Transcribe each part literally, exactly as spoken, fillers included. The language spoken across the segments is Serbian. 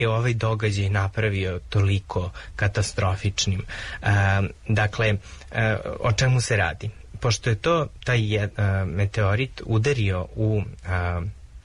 je ovaj događaj napravio toliko katastrofičnim. Uh, dakle, uh, o čemu se radi? Pošto je to taj uh, meteorit udario u uh,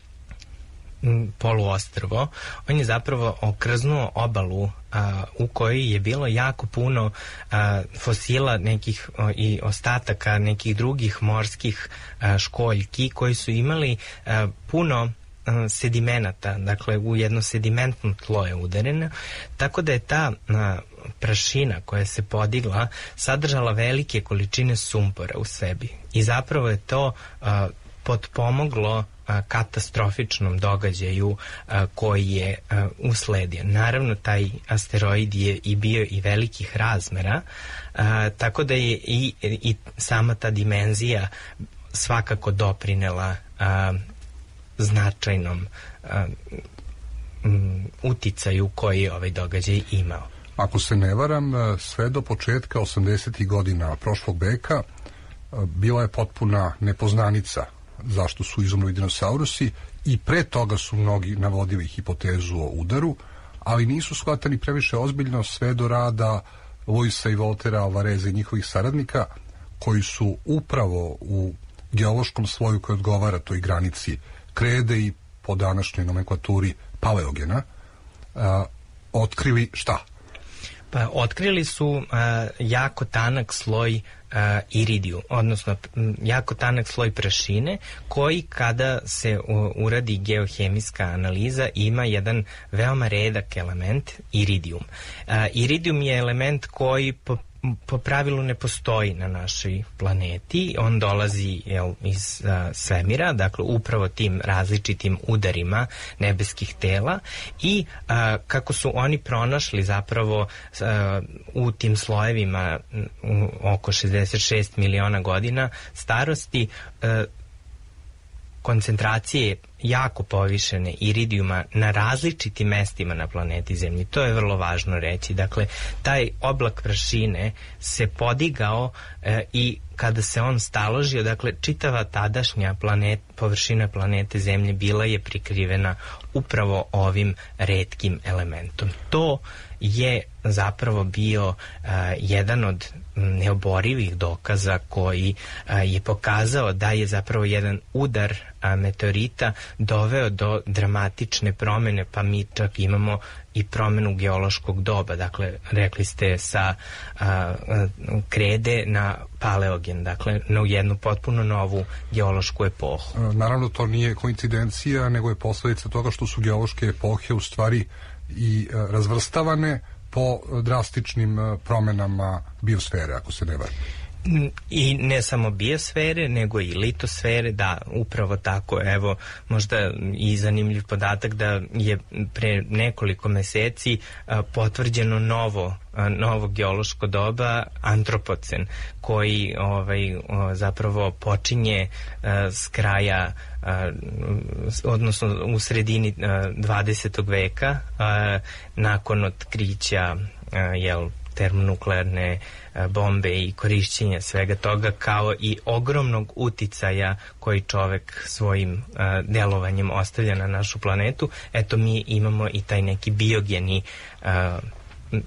poluostrvo, on je zapravo okrznuo obalu a, u kojoj je bilo jako puno a, fosila nekih o, i ostataka nekih drugih morskih a, školjki koji su imali a, puno a, sedimenata, dakle u jedno sedimentno tlo je udareno, tako da je ta a, prašina koja se podigla sadržala velike količine sumpora u sebi i zapravo je to a, potpomoglo katastrofičnom događaju a, koji je a, usledio. Naravno, taj asteroid je i bio i velikih razmera, a, tako da je i, i sama ta dimenzija svakako doprinela a, značajnom a, m, uticaju koji je ovaj događaj imao. Ako se ne varam, sve do početka osamdesetih godina prošlog veka bila je potpuna nepoznanica zašto su izumrli dinosaurusi i pre toga su mnogi navodili hipotezu o udaru, ali nisu shvatani previše ozbiljno sve do rada Luisa i Voltera Alvareza i njihovih saradnika, koji su upravo u geološkom sloju koji odgovara toj granici krede i po današnjoj nomenklaturi paleogena a, otkrili šta? Pa otkrili su a, jako tanak sloj a, iridiju, odnosno m, jako tanak sloj prašine koji kada se u, uradi geohemijska analiza ima jedan veoma redak element, iridijum. A, iridijum je element koji po po pravilu ne postoji na našoj planeti. On dolazi jel, iz a, svemira, dakle upravo tim različitim udarima nebeskih tela i a, kako su oni pronašli zapravo a, u tim slojevima u, oko šezdeset šest miliona godina starosti a, koncentracije jako povišene iridijuma na različitim mestima na planeti Zemlji. To je vrlo važno reći. Dakle, taj oblak prašine se podigao e, i kada se on staložio, dakle, čitava tadašnja planet, površina planete Zemlje bila je prikrivena upravo ovim retkim elementom. To je zapravo bio uh, jedan od neoborivih dokaza koji uh, je pokazao da je zapravo jedan udar uh, meteorita doveo do dramatične promene, pa mi čak imamo i promenu geološkog doba, dakle rekli ste sa uh, uh, krede na paleogen, dakle na jednu potpuno novu geološku epohu. Naravno, to nije koincidencija, nego je posledica toga što su geološke epohe u stvari i uh, razvrstavane po drastičnim uh, promenama biosfere, ako se ne varam. I ne samo biosfere, nego i litosfere, da, upravo tako. Evo, možda i zanimljiv podatak da je pre nekoliko meseci a, potvrđeno novo, a, novo geološko doba, antropocen, koji ovaj, o, zapravo počinje a, s kraja a, odnosno u sredini a, dvadesetog veka, a, nakon otkrića a, jel, termonuklearne bombe i korišćenja svega toga, kao i ogromnog uticaja koji čovek svojim uh, delovanjem ostavlja na našu planetu. Eto, mi imamo i taj neki biogeni uh,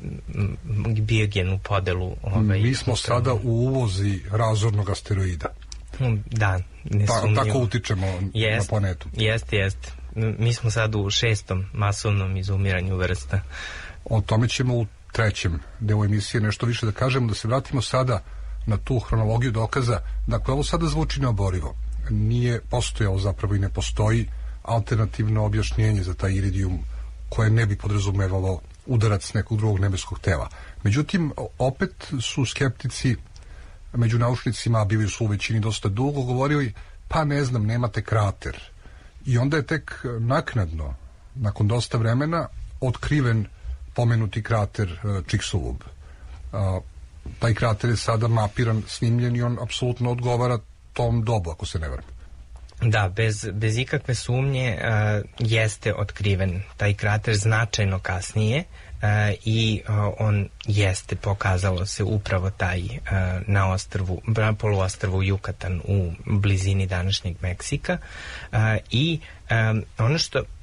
biogenu podelu. Ovaj, mi smo sada u uvozi razornog asteroida. Da, ne Ta, sumnjivo. Tako utičemo jest, na planetu. Jeste, jeste. Mi smo sad u šestom masovnom izumiranju vrsta. O tome ćemo u trećem delu emisije nešto više da kažemo, da se vratimo sada na tu hronologiju dokaza. Dakle, ovo sada zvuči neoborivo. Nije postojalo, zapravo i ne postoji alternativno objašnjenje za taj iridijum koje ne bi podrazumevalo udarac nekog drugog nebeskog tela. Međutim, opet su skeptici među naučnicima, bili su u većini dosta dugo, govorili, pa ne znam, nemate krater. I onda je tek naknadno, nakon dosta vremena, otkriven pomenuti krater uh, Chicxulub. Uh, taj krater je sada mapiran, snimljen i on apsolutno odgovara tom dobu, ako se ne varam. Da, bez, bez ikakve sumnje uh, jeste otkriven taj krater značajno kasnije uh, i uh, on jeste, pokazalo se upravo taj uh, na ostrvu, poluostrvu Jukatan u blizini današnjeg Meksika uh, i um, ono što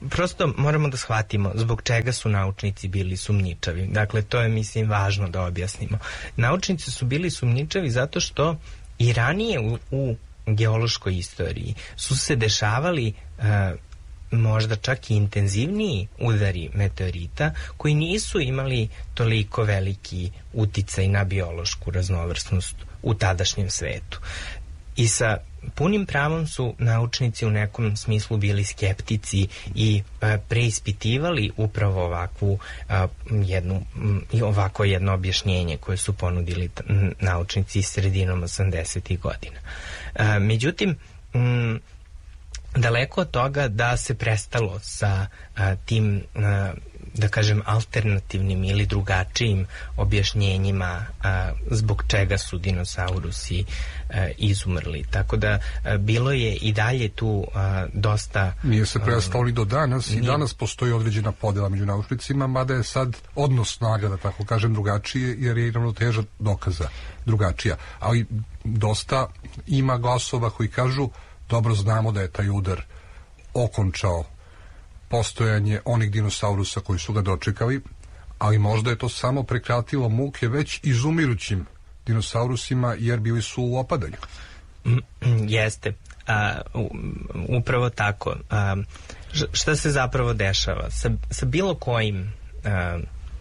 prosto moramo da shvatimo zbog čega su naučnici bili sumnjičavi. Dakle, to je, mislim, važno da objasnimo. Naučnici su bili sumnjičavi zato što i ranije u, u geološkoj istoriji su se dešavali uh, možda čak i intenzivniji udari meteorita koji nisu imali toliko veliki uticaj na biološku raznovrsnost u tadašnjem svetu. I sa punim pravom su naučnici u nekom smislu bili skeptici i a, preispitivali upravo ovakvu a, jednu i ovako jedno objašnjenje koje su ponudili t, naučnici sredinom osamdesetih godina. A, međutim, m, daleko od toga da se prestalo sa a, tim a, da kažem alternativnim ili drugačijim objašnjenjima a, zbog čega su dinosaurusi a, izumrli. Tako da a, bilo je i dalje tu a, dosta... Nije se prestalo ni do danas i danas postoji određena podela među naučnicima, mada je sad odnos snaga, da tako kažem, drugačije, jer je i ravnoteža dokaza drugačija. Ali dosta ima glasova koji kažu dobro znamo da je taj udar okončao postojanje onih dinosaurusa koji su ga dočekali, ali možda je to samo prekratilo muke već izumirućim dinosaurusima jer bili su u opadanju. Jeste. A, upravo tako. A, šta se zapravo dešava? Sa, sa bilo kojim a,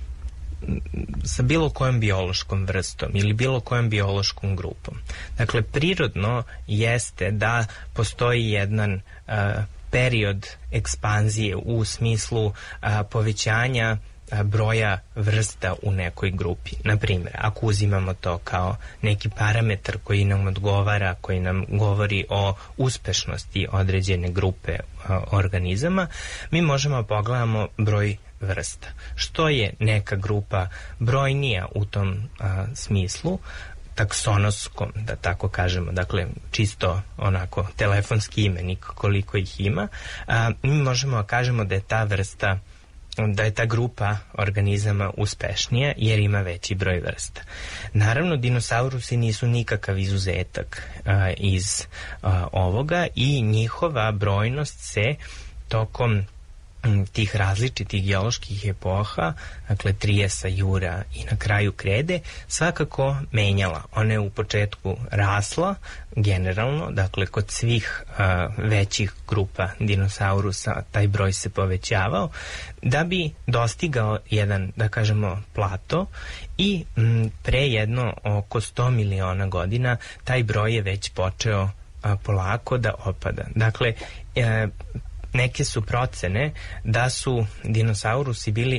sa bilo kojom biološkom vrstom ili bilo kojom biološkom grupom. Dakle, prirodno jeste da postoji jedan a, period ekspanzije u smislu a, povećanja a, broja vrsta u nekoj grupi. Na primjer, ako uzimamo to kao neki parametar koji nam odgovara, koji nam govori o uspešnosti određene grupe a, organizama, mi možemo pogledamo broj vrsta. Što je neka grupa brojnija u tom a, smislu, taksonoskom, da tako kažemo, dakle čisto onako telefonski imenik koliko ih ima, a, mi možemo da kažemo da je ta vrsta, da je ta grupa organizama uspešnija jer ima veći broj vrsta. Naravno, dinosaurusi nisu nikakav izuzetak a, iz a, ovoga i njihova brojnost se tokom tih različitih geoloških epoha, dakle Trijesa, Jura i na kraju Krede, svakako menjala. Ona je u početku rasla generalno, dakle kod svih a, većih grupa dinosaurusa taj broj se povećavao, da bi dostigao jedan, da kažemo, plato i m, pre jedno oko sto miliona godina taj broj je već počeo a, polako da opada. Dakle, e, neke su procene da su dinosaurusi bili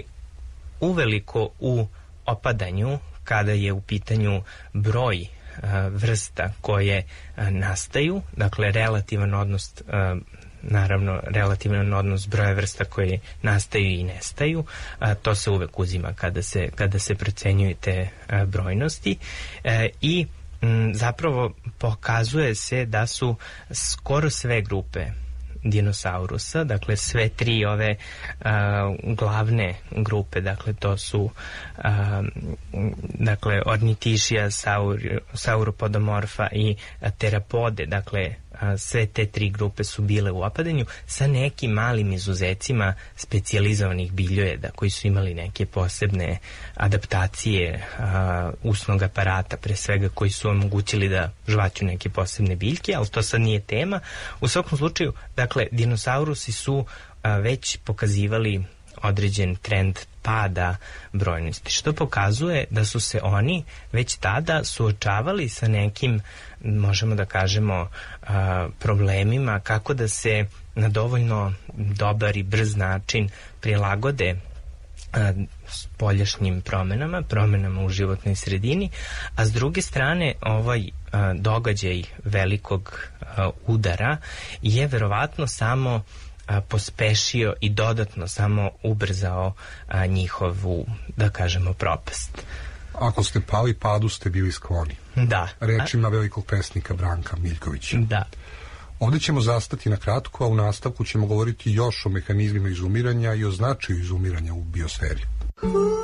uveliko u opadanju kada je u pitanju broj a, vrsta koje a, nastaju, dakle relativan odnos a, naravno relativan odnos broja vrsta koje nastaju i nestaju, a, to se uvek uzima kada se, kada se procenjuju te a, brojnosti e, i m, zapravo pokazuje se da su skoro sve grupe dinosaurusa, dakle sve tri ove a, glavne grupe, dakle to su a, dakle Ornithischia, saur, Sauropodomorfa i a, terapode, dakle a, sve te tri grupe su bile u opadanju sa nekim malim izuzecima specijalizovanih biljojeda koji su imali neke posebne adaptacije a, usnog aparata, pre svega koji su omogućili da žvaću neke posebne biljke, ali to sad nije tema. U svakom slučaju, dakle, dinosaurusi su a, već pokazivali određen trend pada brojnosti, što pokazuje da su se oni već tada suočavali sa nekim, možemo da kažemo, a, problemima kako da se na dovoljno dobar i brz način prilagode spoljašnjim promenama, promenama u životnoj sredini, a s druge strane ovaj a, događaj velikog a, udara je verovatno samo a, pospešio i dodatno samo ubrzao a, njihovu, da kažemo, propast. Ako ste pali padu, ste bili skloni. Da. Rečima velikog pesnika Branka Miljkovića. Da. Ovdje ćemo zastati na kratko, a u nastavku ćemo govoriti još o mehanizmima izumiranja i o značaju izumiranja u biosferi.